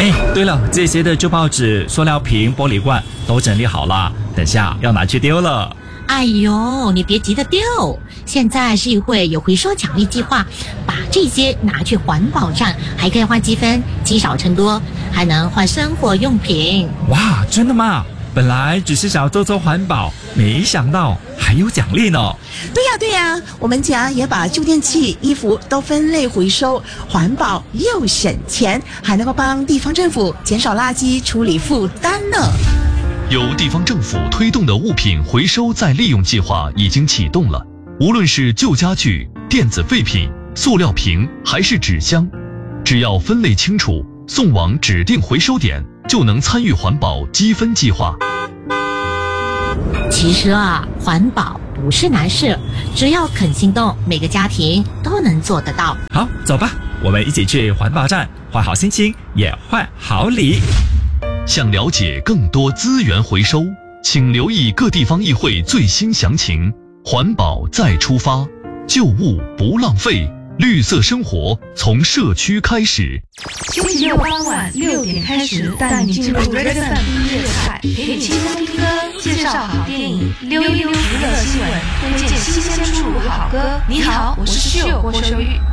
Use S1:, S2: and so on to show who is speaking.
S1: 对了，这些的旧报纸、塑料瓶、玻璃罐都整理好了，等下要拿去丢了。
S2: 哎呦，你别急着丢，现在市议会有回收奖励计划，把这些拿去环保站，还可以换积分，积少成多，还能换生活用品。
S1: 哇，真的吗？本来只是想做环保，没想到还有奖励呢。
S3: 对呀，我们家也把旧电器、衣服都分类回收，环保又省钱，还能够帮地方政府减少垃圾处理负担呢。
S4: 由地方政府推动的物品回收再利用计划已经启动了，无论是旧家具、电子废品、塑料瓶还是纸箱，只要分类清楚，送往指定回收点，就能参与环保积分计划。
S2: 其实环保不是难事，只要肯行动，每个家庭都能做得到。
S1: 好，走吧，我们一起去环保站，换好心情，也换好礼。
S4: 想了解更多资源回收，请留意各地方议会最新详情。环保再出发，旧物不浪费，绿色生活从社区开始。
S5: 星期六傍晚6点开始，带你进入 Red FM 音乐台，陪你轻松听歌，介绍好电影，溜娱乐新闻，推荐新鲜出炉好歌。你好，我是室友郭秀玉。